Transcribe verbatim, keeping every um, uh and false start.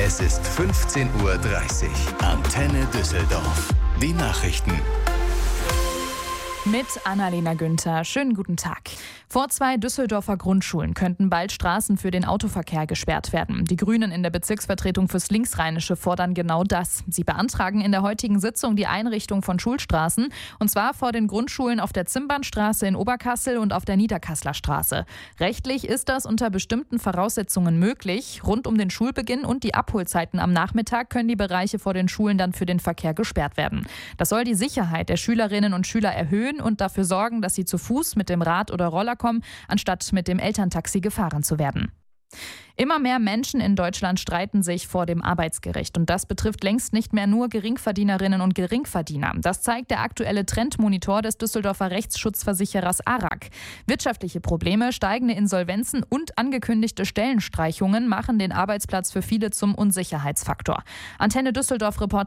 Es ist fünfzehn Uhr dreißig. Antenne Düsseldorf. Die Nachrichten. Mit Annalena Günther. Schönen guten Tag. Vor zwei Düsseldorfer Grundschulen könnten bald Straßen für den Autoverkehr gesperrt werden. Die Grünen in der Bezirksvertretung fürs Linksrheinische fordern genau das. Sie beantragen in der heutigen Sitzung die Einrichtung von Schulstraßen, und zwar vor den Grundschulen auf der Zimbernstraße in Oberkassel und auf der Niederkasseler Straße. Rechtlich ist das unter bestimmten Voraussetzungen möglich. Rund um den Schulbeginn und die Abholzeiten am Nachmittag können die Bereiche vor den Schulen dann für den Verkehr gesperrt werden. Das soll die Sicherheit der Schülerinnen und Schüler erhöhen und dafür sorgen, dass sie zu Fuß, mit dem Rad oder Roller kommen, anstatt mit dem Elterntaxi gefahren zu werden. Immer mehr Menschen in Deutschland streiten sich vor dem Arbeitsgericht. Und das betrifft längst nicht mehr nur Geringverdienerinnen und Geringverdiener. Das zeigt der aktuelle Trendmonitor des Düsseldorfer Rechtsschutzversicherers ARAG. Wirtschaftliche Probleme, steigende Insolvenzen und angekündigte Stellenstreichungen machen den Arbeitsplatz für viele zum Unsicherheitsfaktor. Antenne Düsseldorf-Reporter